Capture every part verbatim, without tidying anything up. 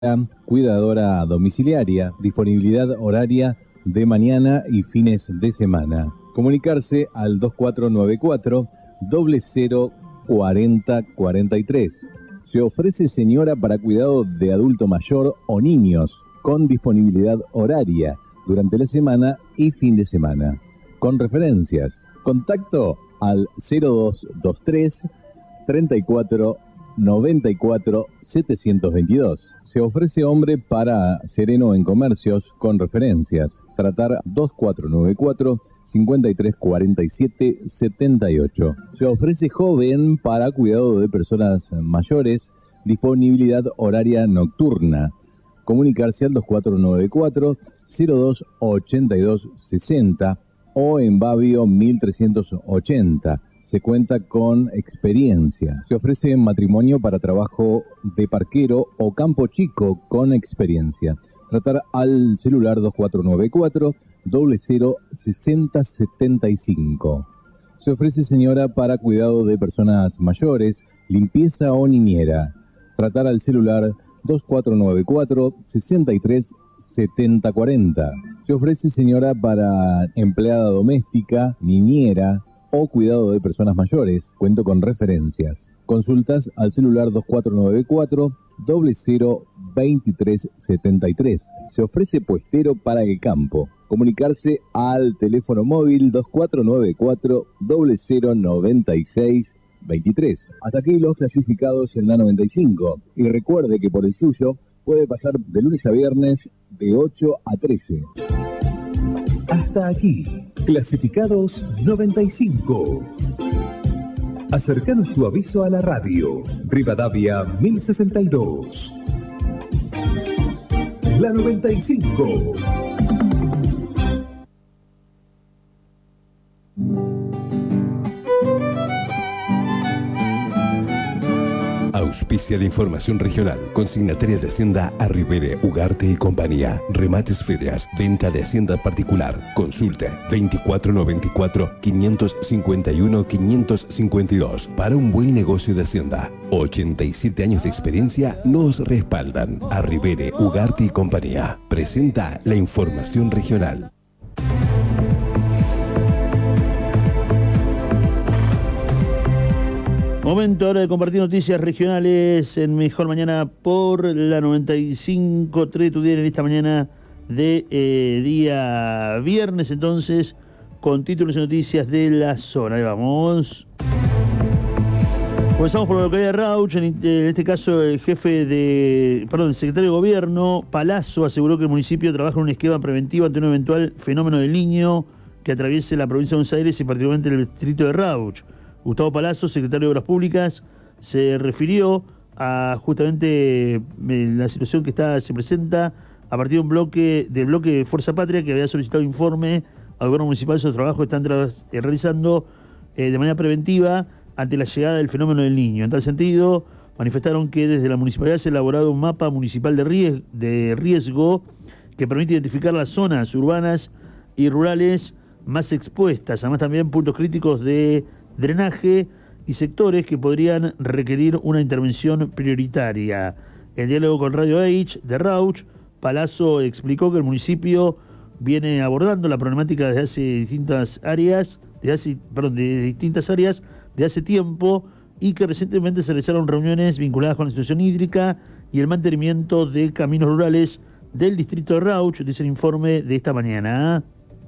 Cuidadora domiciliaria, disponibilidad horaria de mañana y fines de semana. Comunicarse al dos cuatro nueve cuatro, cero cero cuatro cero cuatro tres. Se ofrece señora para cuidado de adulto mayor o niños, con disponibilidad horaria durante la semana y fin de semana. Con referencias. Contacto al cero dos dos tres, treinta y cuatro, noventa y cuatro, setecientos veintidós. Se ofrece hombre para sereno en comercios con referencias. Tratar dos cuatro nueve cuatro, cincuenta y tres cuarenta y siete, setenta y ocho. Se ofrece joven para cuidado de personas mayores, disponibilidad horaria nocturna. Comunicarse al dos cuatro nueve cuatro, cero dos ochenta y dos sesenta o en Babio mil trescientos ochenta. Se cuenta con experiencia. Se ofrece matrimonio para trabajo de parquero o campo chico con experiencia. Tratar al celular dos cuatro nueve cuatro, cero cero sesenta setenta y cinco. Se ofrece señora para cuidado de personas mayores, limpieza o niñera. Tratar al celular dos cuatro nueve cuatro, sesenta y tres setenta cuarenta. Se ofrece señora para empleada doméstica, niñera o cuidado de personas mayores. Cuento con referencias. Consultas al celular dos cuatro nueve cuatro, cero cero veintitrés setenta y tres. Se ofrece puestero para el campo. Comunicarse al teléfono móvil dos cuatro nueve cuatro, cero cero noventa y seis veintitrés. Hasta aquí los clasificados en la noventa y cinco. Y recuerde que por el suyo puede pasar de lunes a viernes de ocho a trece. Hasta aquí, clasificados noventa y cinco. Acercanos tu aviso a la radio. Rivadavia mil sesenta y dos. La noventa y cinco. Auspicia la información regional. Consignataria de Hacienda Arribere, Ugarte y compañía. Remates ferias. Venta de Hacienda particular. Consulta veinticuatro noventa y cuatro, quinientos cincuenta y uno, quinientos cincuenta y dos. Para un buen negocio de Hacienda. ochenta y siete años de experiencia nos respaldan. Arribere, Ugarte y compañía. Presenta la información regional. Momento ahora de compartir noticias regionales en Mejor Mañana por la noventa y cinco punto tres, tu día en esta mañana de eh, día viernes, entonces, con títulos y noticias de la zona. Ahí vamos. Comenzamos por la localidad de Rauch. En, en este caso, el jefe de, perdón, el secretario de Gobierno, Palazzo, aseguró que el municipio trabaja en un esquema preventivo ante un eventual fenómeno del Niño que atraviese la provincia de Buenos Aires y particularmente el distrito de Rauch. Gustavo Palazzo, secretario de Obras Públicas, se refirió a justamente eh, la situación que está se presenta a partir de un bloque del bloque de Fuerza Patria que había solicitado informe al gobierno municipal sobre los trabajos que están tras, eh, realizando eh, de manera preventiva ante la llegada del fenómeno del Niño. En tal sentido, manifestaron que desde la municipalidad se ha elaborado un mapa municipal de riesgo, de riesgo que permite identificar las zonas urbanas y rurales más expuestas, además también puntos críticos de drenaje y sectores que podrían requerir una intervención prioritaria. En diálogo con Radio H de Rauch, Palazzo explicó que el municipio viene abordando la problemática desde hace distintas áreas, de hace, perdón, de distintas áreas de hace tiempo y que recientemente se realizaron reuniones vinculadas con la situación hídrica y el mantenimiento de caminos rurales del distrito de Rauch, dice el informe de esta mañana.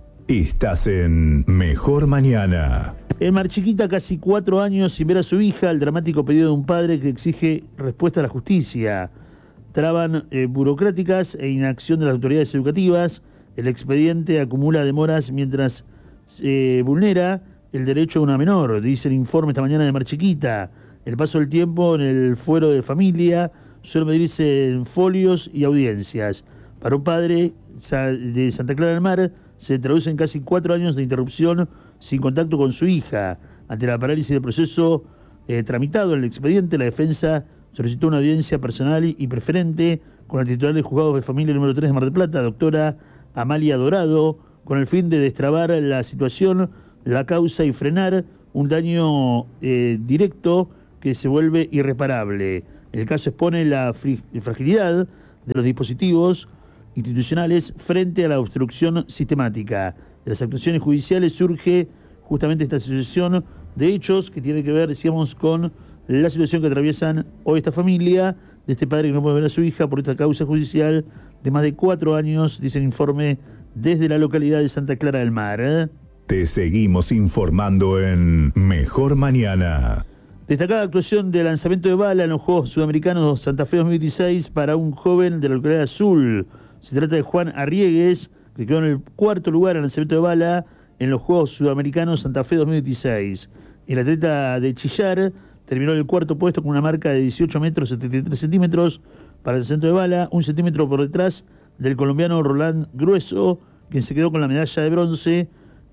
Estás en Mejor Mañana. En Mar Chiquita, casi cuatro años sin ver a su hija, el dramático pedido de un padre que exige respuesta a la justicia. Traban eh, burocráticas e inacción de las autoridades educativas. El expediente acumula demoras mientras se eh, vulnera el derecho de una menor, dice el informe esta mañana de Mar Chiquita. El paso del tiempo en el fuero de familia suele medirse en folios y audiencias. Para un padre de Santa Clara del Mar se traducen casi cuatro años de interrupción sin contacto con su hija. Ante la parálisis del proceso eh, tramitado en el expediente, la defensa solicitó una audiencia personal y preferente con la titular del juzgado de familia número tres de Mar del Plata, doctora Amalia Dorado, con el fin de destrabar la situación, la causa y frenar un daño eh, directo que se vuelve irreparable. El caso expone la fragilidad de los dispositivos institucionales frente a la obstrucción sistemática. De las actuaciones judiciales surge justamente esta sucesión de hechos que tiene que ver, decíamos, con la situación que atraviesan hoy esta familia, de este padre que no puede ver a su hija por esta causa judicial de más de cuatro años, dice el informe desde la localidad de Santa Clara del Mar. ¿eh? Te seguimos informando en Mejor Mañana. Destacada actuación de lanzamiento de bala en los Juegos Sudamericanos Santa Fe dos mil dieciséis para un joven de la localidad Azul. Se trata de Juan Arriegues, que quedó en el cuarto lugar en lanzamiento de bala en los Juegos Sudamericanos Santa Fe dos mil dieciséis. El atleta de Chillar terminó en el cuarto puesto con una marca de dieciocho metros setenta y tres centímetros para el lanzamiento de bala, un centímetro por detrás del colombiano Roland Grueso, quien se quedó con la medalla de bronce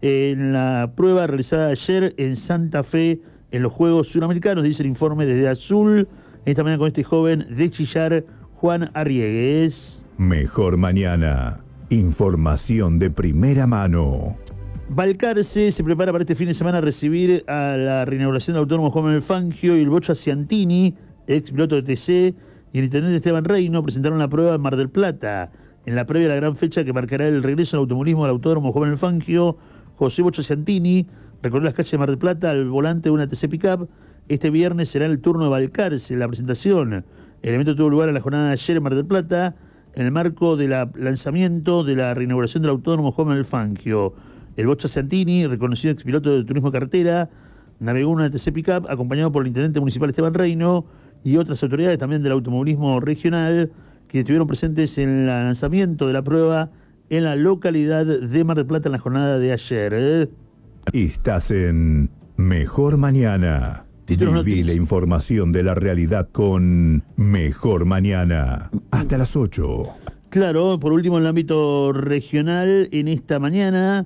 en la prueba realizada ayer en Santa Fe en los Juegos Sudamericanos, dice el informe desde Azul, esta mañana con este joven de Chillar, Juan Arriegues. Mejor Mañana, información de primera mano. Balcarce se prepara para este fin de semana a recibir a la reinauguración del Autódromo Juan Manuel Fangio y el Bocha Ciantini, ex piloto de T C, y el intendente Esteban Reino presentaron la prueba en Mar del Plata. En la previa de la gran fecha que marcará el regreso al automovilismo del Autódromo Juan Manuel Fangio, José Bocha Ciantini recorrió las calles de Mar del Plata al volante de una T C Pickup. Este viernes será el turno de Balcarce, la presentación. El evento tuvo lugar en la jornada de ayer en Mar del Plata, en el marco del lanzamiento de la reinauguración del Autódromo Juan Manuel Fangio. El Bocha Ciantini, reconocido expiloto de turismo carretera, navegó una T C Pickup acompañado por el intendente municipal Esteban Reino y otras autoridades también del automovilismo regional que estuvieron presentes en el lanzamiento de la prueba en la localidad de Mar del Plata en la jornada de ayer. ¿eh? Estás en Mejor Mañana. Viví la información de la realidad con Mejor Mañana. Hasta las ocho. Claro, por último en el ámbito regional, en esta mañana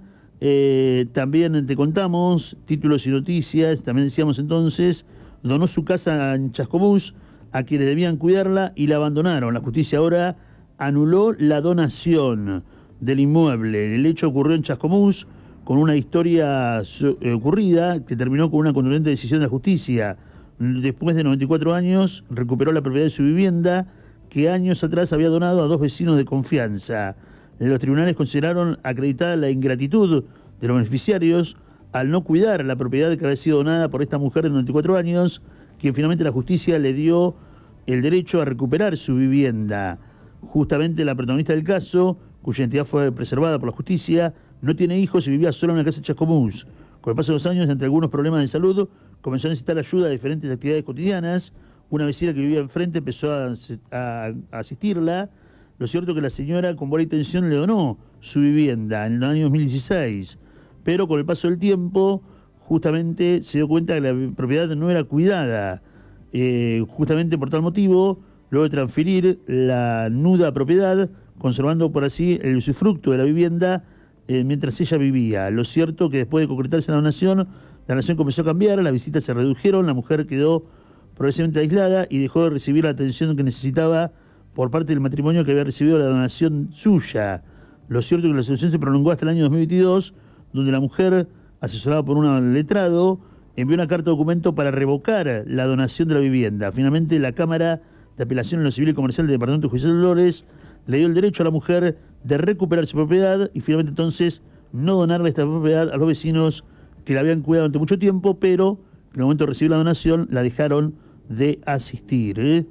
eh, también te contamos títulos y noticias, también decíamos entonces, donó su casa en Chascomús a quienes debían cuidarla y la abandonaron. La justicia ahora anuló la donación del inmueble. El hecho ocurrió en Chascomús, con una historia eh, ocurrida que terminó con una contundente decisión de la justicia. Después de noventa y cuatro años, recuperó la propiedad de su vivienda que años atrás había donado a dos vecinos de confianza. Los tribunales consideraron acreditada la ingratitud de los beneficiarios al no cuidar la propiedad que había sido donada por esta mujer de noventa y cuatro años, quien finalmente la justicia le dio el derecho a recuperar su vivienda. Justamente la protagonista del caso, cuya identidad fue preservada por la justicia, no tiene hijos y vivía sola en una casa de Chascomús. Con el paso de los años, entre algunos problemas de salud, comenzó a necesitar ayuda de diferentes actividades cotidianas. Una vecina que vivía enfrente empezó a, a, a asistirla. Lo cierto es que la señora, con buena intención, le donó su vivienda en el año dos mil dieciséis. Pero con el paso del tiempo, justamente se dio cuenta que la propiedad no era cuidada. Eh, justamente por tal motivo, luego de transferir la nuda propiedad, conservando por así el usufructo de la vivienda, Eh, mientras ella vivía. Lo cierto que después de concretarse la donación, la nación comenzó a cambiar, las visitas se redujeron, la mujer quedó progresivamente aislada y dejó de recibir la atención que necesitaba por parte del matrimonio que había recibido la donación suya. Lo cierto es que la situación se prolongó hasta el año dos mil veintidós, donde la mujer, asesorada por un letrado, envió una carta documento para revocar la donación de la vivienda. Finalmente, la Cámara de Apelación en lo Civil y Comercial del Departamento Judicial de Dolores le dio el derecho a la mujer de recuperar su propiedad y finalmente entonces no donarle esta propiedad a los vecinos que la habían cuidado durante mucho tiempo, pero en el momento de recibir la donación la dejaron de asistir. ¿eh?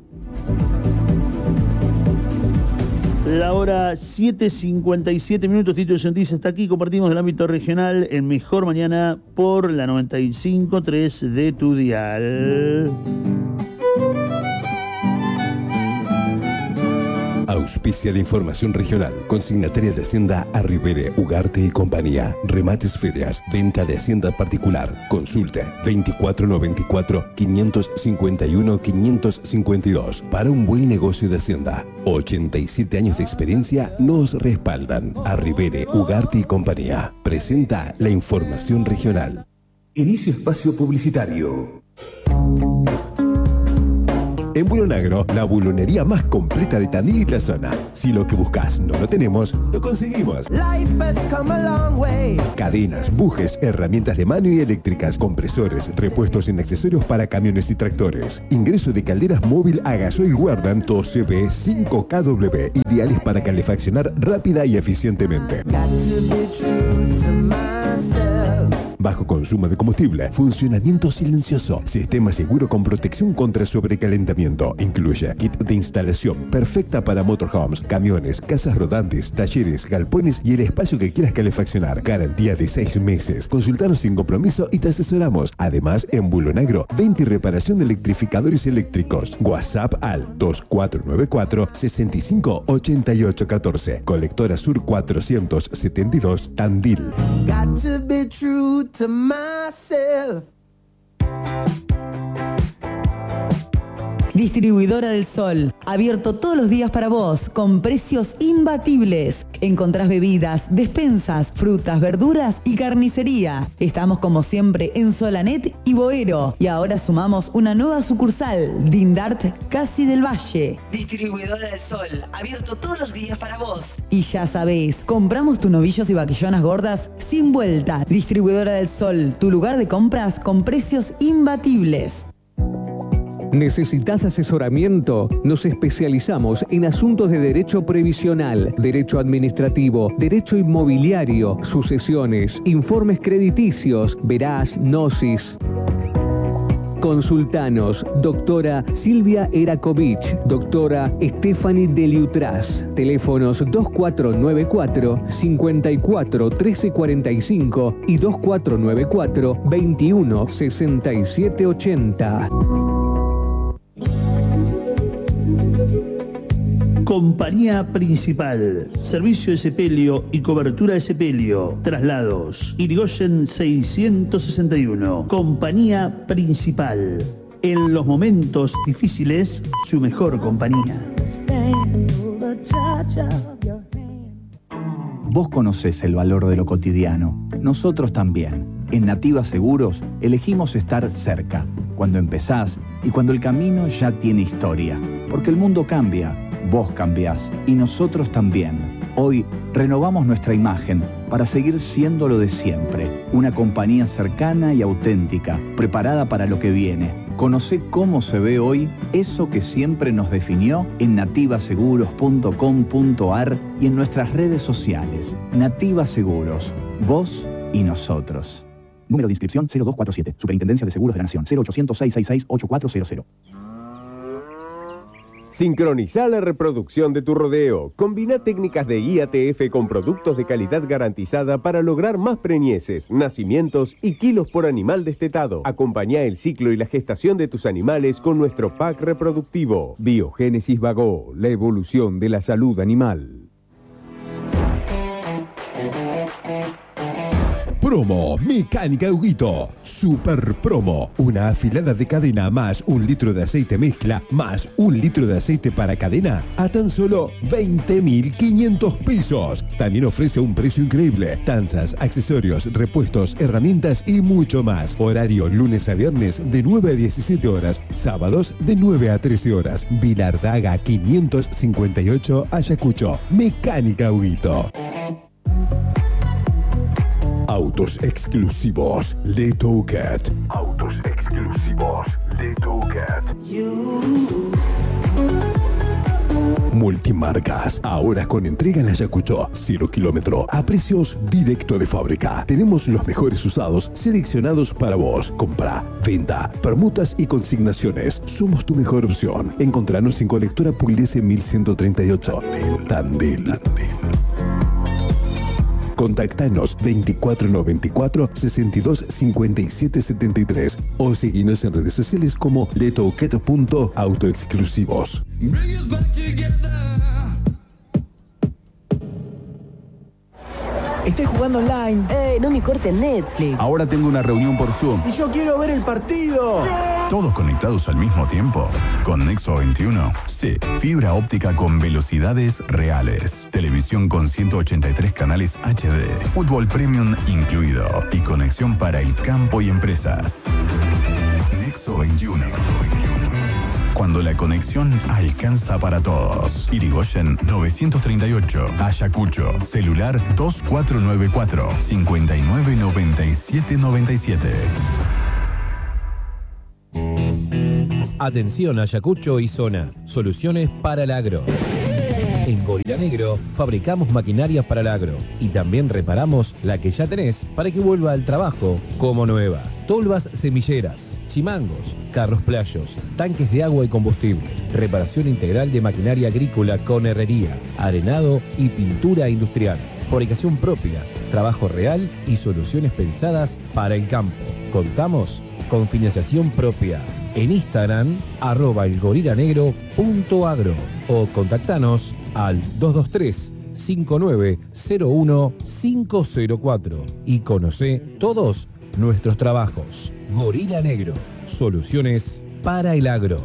La hora siete cincuenta y siete minutos, Tito de Noticias está aquí, compartimos el ámbito regional en Mejor Mañana por la noventa y cinco punto tres de tu dial. Auspicia la información regional. Consignataria de Hacienda Arribere, Ugarte y Compañía. Remates Ferias. Venta de Hacienda particular. Consulte veinticuatro noventa y cuatro, quinientos cincuenta y uno, quinientos cincuenta y dos. Para un buen negocio de Hacienda. ochenta y siete años de experiencia nos respaldan. Arribere, Ugarte y Compañía. Presenta la información regional. Inicio espacio publicitario. En Bulonagro, la bulonería más completa de Tandil y la zona. Si lo que buscas no lo tenemos, lo conseguimos. Cadenas, bujes, herramientas de mano y eléctricas, compresores, repuestos en accesorios para camiones y tractores. Ingreso de calderas móvil a gasoil Wardan dos C V cinco K W, ideales para calefaccionar rápida y eficientemente. Bajo consumo de combustible, funcionamiento silencioso, sistema seguro con protección contra sobrecalentamiento. Incluye kit de instalación perfecta para motorhomes, camiones, casas rodantes, talleres, galpones y el espacio que quieras calefaccionar. Garantía de seis meses. Consultanos sin compromiso y te asesoramos. Además, en Bulonagro, venta y reparación de electrificadores eléctricos. WhatsApp al dos cuatro nueve cuatro, seis cinco, ocho ocho uno cuatro. Colectora Sur cuatrocientos setenta y dos, Tandil. Got to be true to myself. Distribuidora del Sol, abierto todos los días para vos, con precios imbatibles. Encontrás bebidas, despensas, frutas, verduras y carnicería. Estamos como siempre en Solanet y Boero. Y ahora sumamos una nueva sucursal, Dindart, Casi del Valle. Distribuidora del Sol, abierto todos los días para vos. Y ya sabés, compramos tus novillos y vaquillonas gordas sin vuelta. Distribuidora del Sol, tu lugar de compras con precios imbatibles. ¿Necesitas asesoramiento? Nos especializamos en asuntos de derecho previsional, derecho administrativo, derecho inmobiliario, sucesiones, informes crediticios, verás, gnosis. Consultanos, doctora Silvia Erakovich, doctora Stephanie Deliutras. Teléfonos dos cuatro nueve cuatro, cinco cuatro, uno tres cuatro cinco y dos cuatro nueve cuatro, veintiuno sesenta y siete ochenta. Compañía Principal, servicio de sepelio y cobertura de sepelio, traslados, Irigoyen seiscientos sesenta y uno. Compañía Principal, en los momentos difíciles, su mejor compañía. Vos conocés el valor de lo cotidiano, nosotros también. En Nativa Seguros elegimos estar cerca, cuando empezás y cuando el camino ya tiene historia, porque el mundo cambia. Vos cambiás y nosotros también. Hoy renovamos nuestra imagen para seguir siendo lo de siempre. Una compañía cercana y auténtica, preparada para lo que viene. Conocé cómo se ve hoy eso que siempre nos definió en nativa seguros punto com punto ar y en nuestras redes sociales. Nativa Seguros, vos y nosotros. Número de inscripción cero dos cuatro siete. Superintendencia de Seguros de la Nación. cero ochocientos, seiscientos sesenta y seis, ochenta y cuatro cero. Sincroniza la reproducción de tu rodeo. Combina técnicas de I A T F con productos de calidad garantizada para lograr más preñeces, nacimientos y kilos por animal destetado. Acompañá el ciclo y la gestación de tus animales con nuestro pack reproductivo. Biogénesis Vago, la evolución de la salud animal. Promo Mecánica Huguito. Super promo. Una afilada de cadena más un litro de aceite mezcla más un litro de aceite para cadena a tan solo veinte mil quinientos pesos. También ofrece un precio increíble. Tanzas, accesorios, repuestos, herramientas y mucho más. Horario lunes a viernes de nueve a diecisiete horas. Sábados de nueve a trece horas. Vilardaga quinientos cincuenta y ocho, Ayacucho. Mecánica Huguito. Autos exclusivos Leto Cat. Autos exclusivos Leto Cat. Multimarcas, ahora con entrega en Ayacucho, cero kilómetro, a precios directo de fábrica. Tenemos los mejores usados seleccionados para vos. Compra, venta, permutas y consignaciones. Somos tu mejor opción. Encontranos en Colectora Pugliese mil ciento treinta y ocho. Tandil. Tandil. Contactanos veinticuatro noventa y cuatro, sesenta y dos cincuenta y siete setenta y tres o seguinos en redes sociales como letocat punto autoexclusivos. Estoy jugando online. Eh, no me cortes Netflix. Ahora tengo una reunión por Zoom. Y yo quiero ver el partido. ¿Todos conectados al mismo tiempo? ¿Con Nexo veintiuno? Sí. Fibra óptica con velocidades reales. Televisión con ciento ochenta y tres canales H D. Fútbol Premium incluido. Y conexión para el campo y empresas. Nexo veintiuno. cuando la conexión alcanza para todos. Irigoyen novecientos treinta y ocho, Ayacucho, celular dos cuatro nueve cuatro, cinco nueve nueve siete nueve siete. Atención Ayacucho y zona, soluciones para el agro. En Gorila Negro fabricamos maquinarias para el agro y también reparamos la que ya tenés para que vuelva al trabajo como nueva. Tolvas semilleras, chimangos, carros playos, tanques de agua y combustible, reparación integral de maquinaria agrícola con herrería, arenado y pintura industrial, fabricación propia, trabajo real y soluciones pensadas para el campo. Contamos con financiación propia. En Instagram, arroba elgorilanegro.agro o contactanos al dos dos tres, cinco nueve cero uno, cinco cero cuatro y conoce todos nuestros trabajos. Gorila Negro, soluciones para el agro.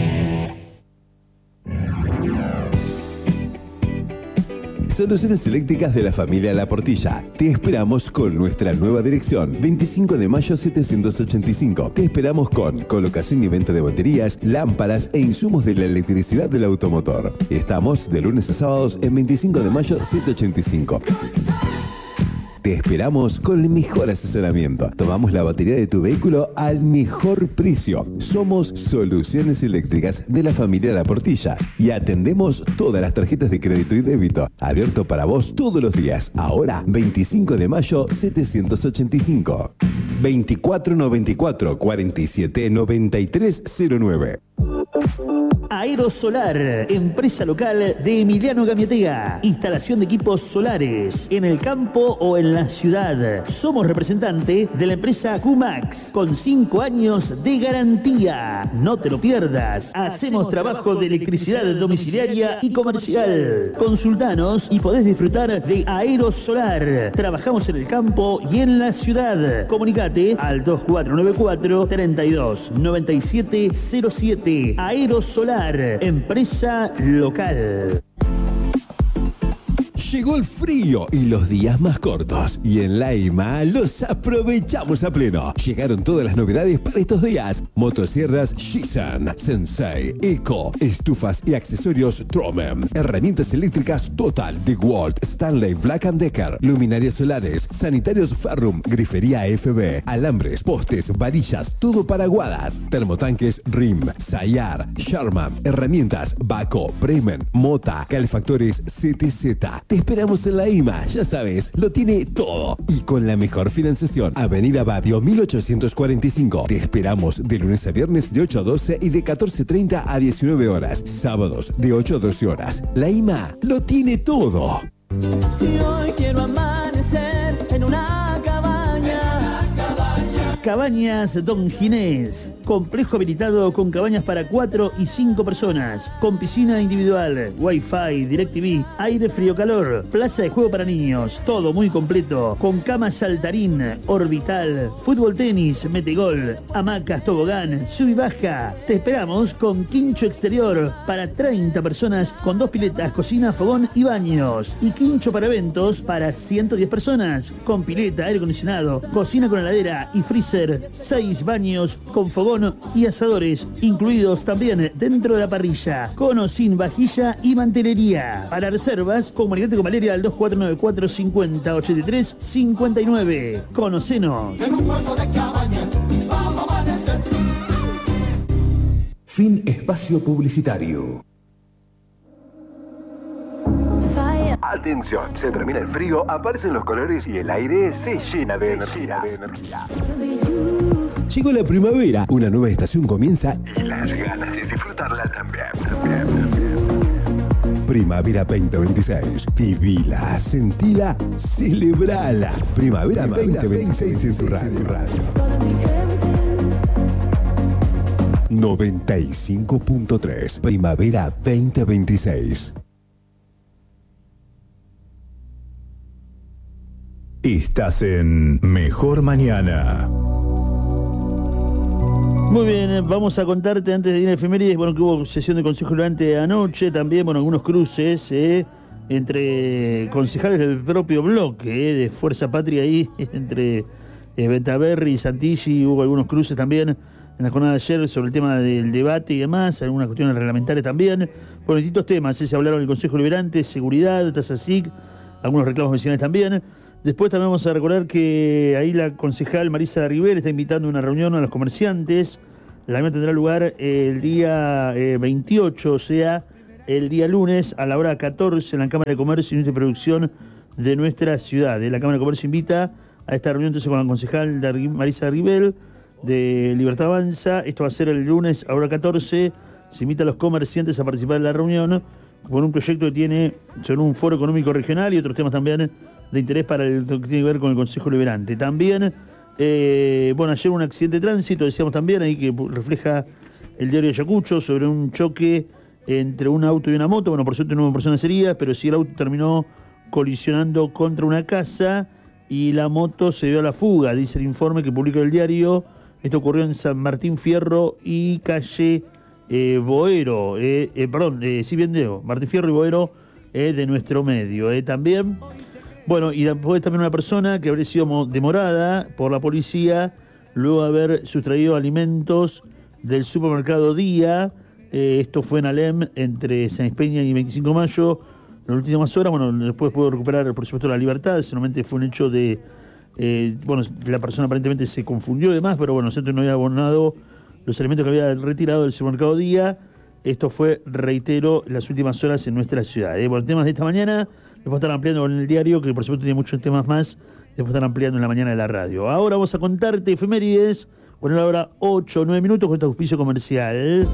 Soluciones eléctricas de la familia La Portilla. Te esperamos con nuestra nueva dirección, veinticinco de mayo setecientos ochenta y cinco. Te esperamos con colocación y venta de baterías, lámparas e insumos de la electricidad del automotor. Estamos de lunes a sábados en veinticinco de mayo setecientos ochenta y cinco. Te esperamos con el mejor asesoramiento. Tomamos la batería de tu vehículo al mejor precio. Somos Soluciones Eléctricas de la familia La Portilla y atendemos todas las tarjetas de crédito y débito. Abierto para vos todos los días. Ahora, veinticinco de mayo setecientos ochenta y cinco. veinticuatro noventa y cuatro, cuarenta y siete noventa y tres cero nueve. Aerosolar, empresa local de Emiliano Gamiatega. Instalación de equipos solares en el campo o en la ciudad. Somos representante de la empresa Q-Max con cinco años de garantía. No te lo pierdas. Hacemos trabajo de electricidad domiciliaria y comercial. Consultanos y podés disfrutar de Aerosolar. Trabajamos en el campo y en la ciudad. Comunicate al dos cuatro nueve cuatro, treinta y dos, noventa y siete cero siete. Aerosolar, empresa local. Llegó el frío y los días más cortos. Y en la I M A los aprovechamos a pleno. Llegaron todas las novedades para estos días. Motosierras Shisan, Sensei, Eco, estufas y accesorios Tromem. Herramientas eléctricas Total, DeWalt, Stanley, Black and Decker. Luminarias solares, sanitarios Ferrum, grifería F B, alambres, postes, varillas, todo para aguadas. Termotanques R I M, Sayar, Sharman, herramientas Baco, Bremen, Mota, calefactores C T Z. Te esperamos en la I M A, ya sabes, lo tiene todo. Y con la mejor financiación. Avenida Babio mil ochocientos cuarenta y cinco. Te esperamos de lunes a viernes de ocho a doce y de catorce treinta a diecinueve horas. Sábados de ocho a doce horas. La I M A lo tiene todo. Y hoy quiero amanecer en una cabaña. Cabañas Don Ginés. Complejo habilitado con cabañas para cuatro y cinco personas. Con piscina individual, Wi-Fi, DirecTV, aire frío-calor, plaza de juego para niños. Todo muy completo. Con cama saltarín, orbital, fútbol tenis, metegol, hamacas, tobogán, sub y baja. Te esperamos con quincho exterior para treinta personas con dos piletas, cocina, fogón y baños. Y quincho para eventos para ciento diez personas. Con pileta, aire acondicionado, cocina con heladera y freezer. Seis baños con fogón y asadores, incluidos también dentro de la parrilla, con o sin vajilla y mantelería. Para reservas, comunicate con Valeria al dos cuatro nueve cuatro, cincuenta, ochenta y tres, cincuenta y nueve. Conocenos. En un cuarto de cabaña, vamos a amanecer. Fin espacio publicitario. Atención, se termina el frío, aparecen los colores y el aire se llena de energía. Llegó la primavera, una nueva estación comienza y las ganas de disfrutarla también. también, también. Primavera veinte veintiséis. Vivila, sentila, celebrala. Primavera veinte veintiséis en tu radio. noventa y cinco punto tres. Primavera veinte veintiséis. Estás en Mejor Mañana. Muy bien, vamos a contarte antes de ir a efemérides, bueno, que hubo sesión de consejo durante anoche, también, bueno, algunos cruces eh, entre concejales del propio bloque eh, de Fuerza Patria ahí, entre eh, Bentaberri y Santilli, hubo algunos cruces también en la jornada de ayer sobre el tema del debate y demás, algunas cuestiones reglamentarias también. Por distintos temas, ¿eh? Se hablaron del Consejo Liberante, seguridad, tasa S I C, algunos reclamos vecinales también. Después también vamos a recordar que ahí la concejal Marisa Ribel está invitando a una reunión a los comerciantes. La misma tendrá lugar el día eh, veintiocho, o sea, el día lunes a la hora catorce en la Cámara de Comercio y Industria y Producción de nuestra ciudad. La Cámara de Comercio invita a esta reunión entonces con la concejal Marisa Ribel de Libertad Avanza. Esto va a ser el lunes a la hora catorce. Se invita a los comerciantes a participar de la reunión con un proyecto que tiene sobre un foro económico regional y otros temas también de interés para el que tiene que ver con el Consejo Liberante. También, eh, bueno, ayer un accidente de tránsito, decíamos también, ahí que refleja el diario de Ayacucho, sobre un choque entre un auto y una moto. Bueno, por suerte no hubo personas heridas, pero sí el auto terminó colisionando contra una casa y la moto se dio a la fuga, dice el informe que publicó el diario. Esto ocurrió en San Martín Fierro y calle eh, Boero, eh, eh, perdón, eh, sí bien digo, Martín Fierro y Boero eh, de nuestro medio. Eh, también, bueno, y después también una persona que habría sido demorada por la policía luego de haber sustraído alimentos del supermercado Día. Eh, esto fue en Alem, entre San Peña y veinticinco de mayo. En las últimas horas, bueno, después pudo recuperar, por supuesto, la libertad. Solamente fue un hecho de... Eh, bueno, la persona aparentemente se confundió y demás, pero bueno, el centro no había abonado los elementos que había retirado del supermercado Día. Esto fue, reitero, las últimas horas en nuestra ciudad. Eh, bueno, temas de esta mañana, después estar ampliando en el diario, que por supuesto tiene muchos temas más, después estar ampliando en la mañana de la radio. Ahora vamos a contarte efemérides, bueno, la hora ocho o nueve minutos con este auspicio comercial.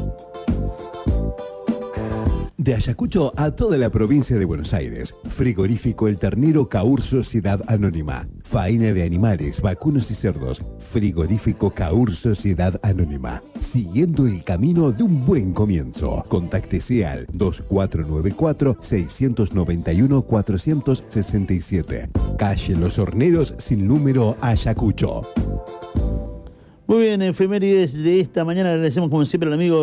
De Ayacucho a toda la provincia de Buenos Aires, Frigorífico El Ternero Caur Sociedad Anónima. Faena de animales, vacunos y cerdos. Frigorífico Caur Sociedad Anónima. Siguiendo el camino de un buen comienzo. Contáctese al dos cuatro nueve cuatro, seis nueve uno, cuatro seis siete. Calle Los Horneros sin número, Ayacucho. Muy bien, efemérides de esta mañana. Agradecemos como siempre al amigo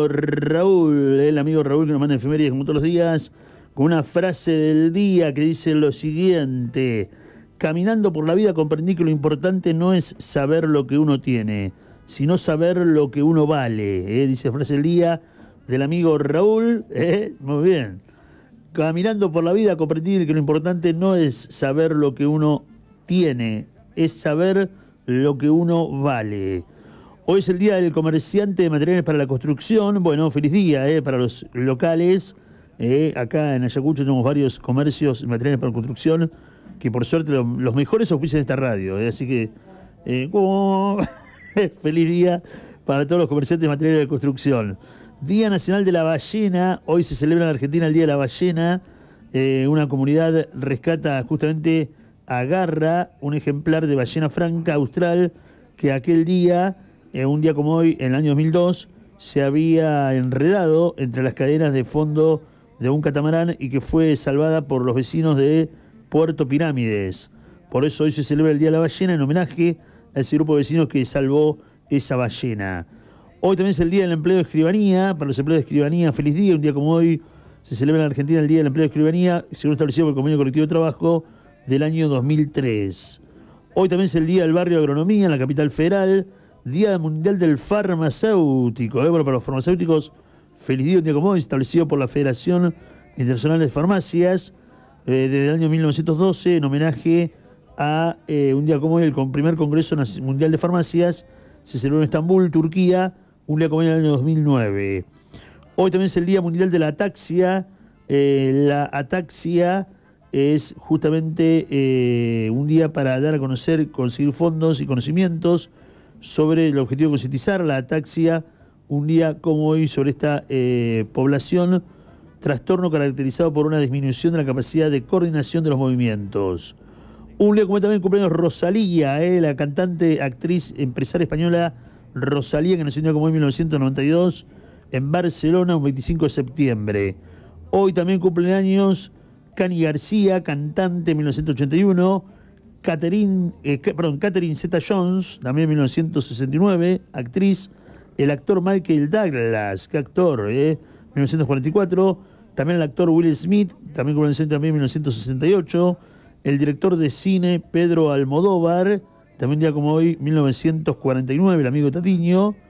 Raúl, el amigo Raúl que nos manda efemérides como todos los días, con una frase del día que dice lo siguiente: caminando por la vida comprendí que lo importante no es saber lo que uno tiene, sino saber lo que uno vale. ¿eh? Dice frase del día del amigo Raúl. ¿eh? Muy bien. Caminando por la vida comprendí que lo importante no es saber lo que uno tiene, es saber lo que uno vale. Hoy es el Día del Comerciante de Materiales para la Construcción. Bueno, feliz día eh, para los locales. Eh, acá en Ayacucho tenemos varios comercios de materiales para la construcción que por suerte los, los mejores auspician esta radio. Eh, así que, eh, oh, feliz día para todos los comerciantes de materiales de construcción. Día Nacional de la Ballena. Hoy se celebra en Argentina el Día de la Ballena. Eh, una comunidad rescata justamente, agarra un ejemplar de ballena franca austral que aquel día... Eh, un día como hoy, en el año dos mil dos, se había enredado entre las cadenas de fondo de un catamarán y que fue salvada por los vecinos de Puerto Pirámides. Por eso hoy se celebra el Día de la Ballena en homenaje a ese grupo de vecinos que salvó esa ballena. Hoy también es el Día del Empleo de Escribanía. Para los empleados de escribanía, feliz día. Un día como hoy se celebra en Argentina el Día del Empleo de Escribanía, según establecido por el Convenio Colectivo de Trabajo del año dos mil tres. Hoy también es el Día del Barrio de Agronomía en la capital federal. Día Mundial del Farmacéutico. ¿eh? Bueno, para los farmacéuticos, feliz día, un día como hoy, establecido por la Federación Internacional de Farmacias eh, desde el año mil novecientos doce, en homenaje a eh, un día como hoy, el primer Congreso Mundial de Farmacias, se celebró en Estambul, Turquía, un día como hoy en el año dos mil nueve. Hoy también es el Día Mundial de la Ataxia. Eh, la ataxia es justamente eh, un día para dar a conocer, conseguir fondos y conocimientos sobre el objetivo de concientizar la ataxia, un día como hoy, sobre esta eh, población, trastorno caracterizado por una disminución de la capacidad de coordinación de los movimientos. Un día como hoy también cumpleaños Rosalía, eh, la cantante, actriz, empresaria española Rosalía, que nació un día como hoy en mil novecientos noventa y dos en Barcelona, un veinticinco de septiembre. Hoy también cumpleaños Cani García, cantante, mil novecientos ochenta y uno. Catherine, eh, perdón, Catherine Zeta-Jones, también mil novecientos sesenta y nueve, actriz. El actor Michael Douglas, qué actor, eh, mil novecientos cuarenta y cuatro. También el actor Will Smith, también también mil novecientos sesenta y ocho. El director de cine Pedro Almodóvar, también día como hoy, mil novecientos cuarenta y nueve, el amigo Tatiño.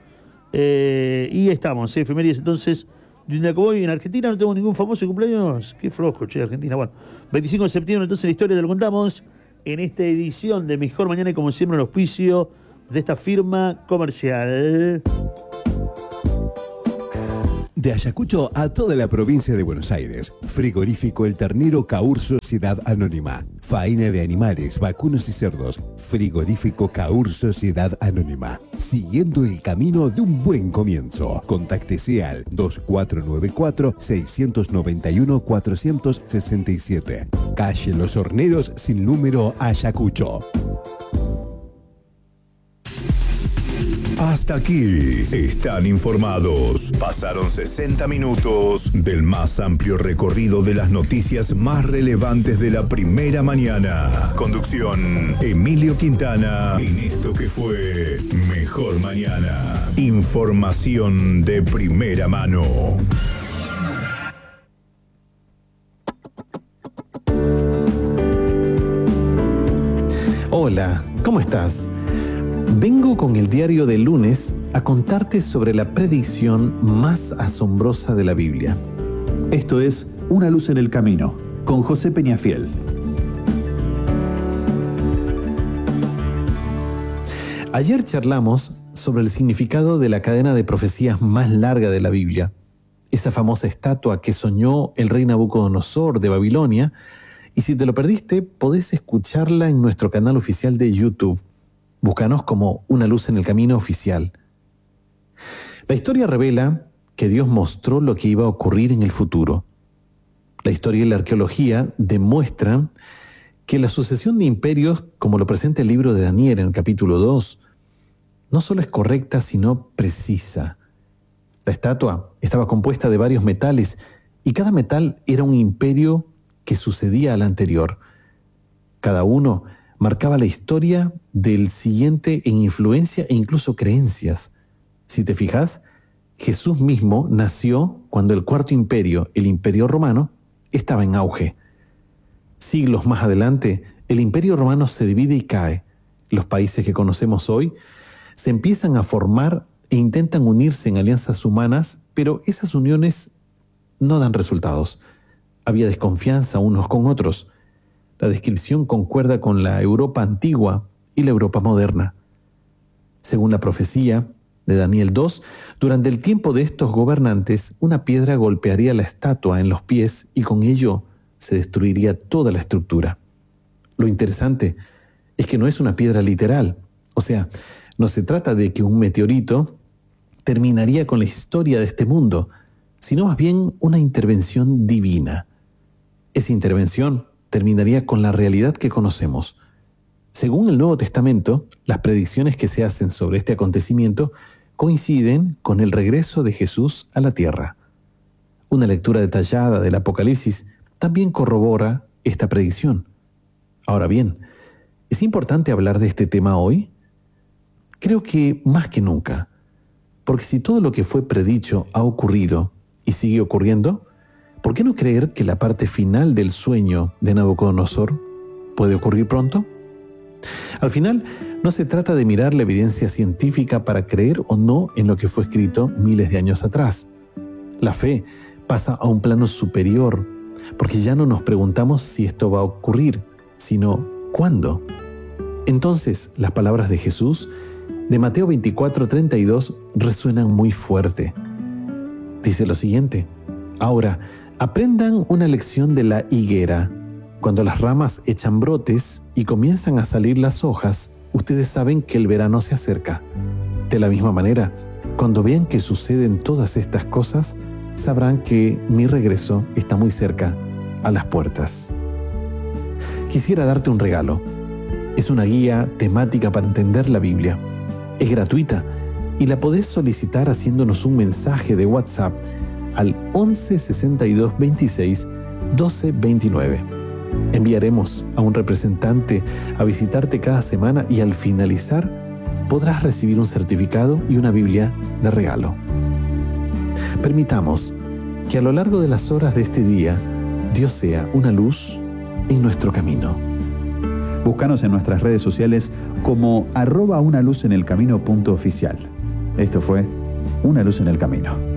Eh, y estamos, eh, efemérides entonces de un día como hoy. En Argentina no tengo ningún famoso cumpleaños. Qué flojo, che, Argentina. Bueno, veinticinco de septiembre, entonces la historia te lo contamos en esta edición de Mejor Mañana y como siempre el auspicio de esta firma comercial. De Ayacucho a toda la provincia de Buenos Aires. Frigorífico El Ternero Caur Sociedad Anónima. Faena de animales, vacunos y cerdos. Frigorífico Caur Sociedad Anónima. Siguiendo el camino de un buen comienzo. Contáctese al dos cuatro nueve cuatro, seis nueve uno, cuatro seis siete. Calle Los Horneros sin número Ayacucho. Hasta aquí están informados. Pasaron sesenta minutos del más amplio recorrido de las noticias más relevantes de la primera mañana. Conducción, Emilio Quintana, en esto que fue Mejor Mañana. Información de primera mano. Hola, ¿cómo estás? Vengo con el diario del lunes a contarte sobre la predicción más asombrosa de la Biblia. Esto es Una luz en el camino, con José Peñafiel. Ayer charlamos sobre el significado de la cadena de profecías más larga de la Biblia, esa famosa estatua que soñó el rey Nabucodonosor de Babilonia, y si te lo perdiste, podés escucharla en nuestro canal oficial de YouTube. Búscanos como Una luz en el camino oficial. La historia revela que Dios mostró lo que iba a ocurrir en el futuro. La historia y la arqueología demuestran que la sucesión de imperios, como lo presenta el libro de Daniel en el capítulo dos, no solo es correcta, sino precisa. La estatua estaba compuesta de varios metales y cada metal era un imperio que sucedía al anterior. Cada uno marcaba la historia del siguiente en influencia e incluso creencias. Si te fijas, Jesús mismo nació cuando el cuarto imperio, el imperio romano, estaba en auge. Siglos más adelante, el imperio romano se divide y cae. Los países que conocemos hoy se empiezan a formar e intentan unirse en alianzas humanas, pero esas uniones no dan resultados. Había desconfianza unos con otros. La descripción concuerda con la Europa antigua y la Europa moderna. Según la profecía de Daniel dos, durante el tiempo de estos gobernantes, una piedra golpearía la estatua en los pies y con ello se destruiría toda la estructura. Lo interesante es que no es una piedra literal, o sea, no se trata de que un meteorito terminaría con la historia de este mundo, sino más bien una intervención divina. Esa intervención terminaría con la realidad que conocemos. Según el Nuevo Testamento, las predicciones que se hacen sobre este acontecimiento coinciden con el regreso de Jesús a la tierra. Una lectura detallada del Apocalipsis también corrobora esta predicción. Ahora bien, ¿es importante hablar de este tema hoy? Creo que más que nunca, porque si todo lo que fue predicho ha ocurrido y sigue ocurriendo, ¿por qué no creer que la parte final del sueño de Nabucodonosor puede ocurrir pronto? Al final, no se trata de mirar la evidencia científica para creer o no en lo que fue escrito miles de años atrás. La fe pasa a un plano superior, porque ya no nos preguntamos si esto va a ocurrir, sino ¿cuándo? Entonces, las palabras de Jesús de Mateo veinticuatro, treinta y dos resuenan muy fuerte. Dice lo siguiente: ahora, aprendan una lección de la higuera. Cuando las ramas echan brotes y comienzan a salir las hojas, ustedes saben que el verano se acerca. De la misma manera, cuando vean que suceden todas estas cosas, sabrán que mi regreso está muy cerca, a las puertas. Quisiera darte un regalo. Es una guía temática para entender la Biblia. Es gratuita y la podés solicitar haciéndonos un mensaje de WhatsApp al once sesenta y dos veintiséis doce veintinueve. Enviaremos a un representante a visitarte cada semana y al finalizar podrás recibir un certificado y una Biblia de regalo. Permitamos que a lo largo de las horas de este día Dios sea una luz en nuestro camino. Búscanos en nuestras redes sociales como arroba una luz en el camino punto oficial. Esto fue una luz en el camino.